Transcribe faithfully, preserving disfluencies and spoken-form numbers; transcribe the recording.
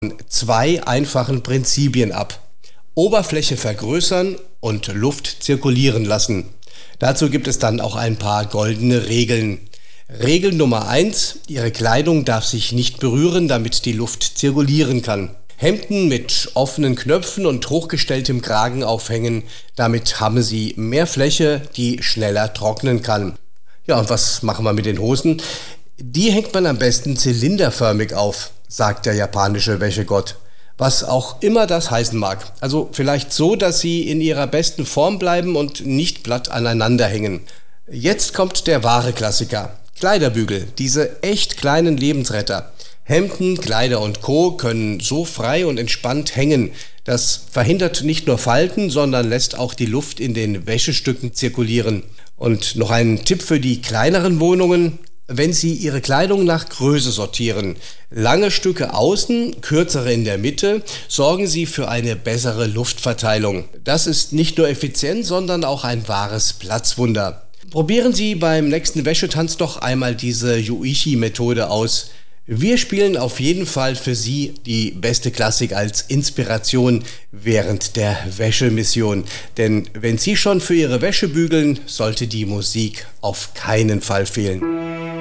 zwei einfachen Prinzipien ab. Oberfläche vergrößern und Luft zirkulieren lassen. Dazu gibt es dann auch ein paar goldene Regeln. Regel Nummer eins: Ihre Kleidung darf sich nicht berühren, damit die Luft zirkulieren kann. Hemden mit offenen Knöpfen und hochgestelltem Kragen aufhängen, damit haben Sie mehr Fläche, die schneller trocknen kann. Ja, und was machen wir mit den Hosen? Die hängt man am besten zylinderförmig auf, sagt der japanische Wäschegott. Was auch immer das heißen mag. Also vielleicht so, dass sie in ihrer besten Form bleiben und nicht platt aneinander hängen. Jetzt kommt der wahre Klassiker. Kleiderbügel, diese echt kleinen Lebensretter. Hemden, Kleider und Co. können so frei und entspannt hängen. Das verhindert nicht nur Falten, sondern lässt auch die Luft in den Wäschestücken zirkulieren. Und noch ein Tipp für die kleineren Wohnungen: Wenn Sie Ihre Kleidung nach Größe sortieren, lange Stücke außen, kürzere in der Mitte, sorgen Sie für eine bessere Luftverteilung. Das ist nicht nur effizient, sondern auch ein wahres Platzwunder. Probieren Sie beim nächsten Wäschetanz doch einmal diese Yuichi-Methode aus. Wir spielen auf jeden Fall für Sie die beste Klassik als Inspiration während der Wäschemission. Denn wenn Sie schon für Ihre Wäsche bügeln, sollte die Musik auf keinen Fall fehlen.